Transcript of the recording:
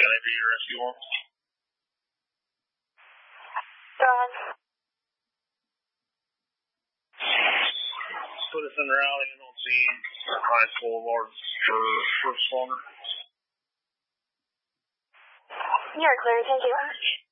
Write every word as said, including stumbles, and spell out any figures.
Can I be your rescue one? Go ahead. Put us in rally and on scene. High Boulevard for first responder. You're clear. Thank you.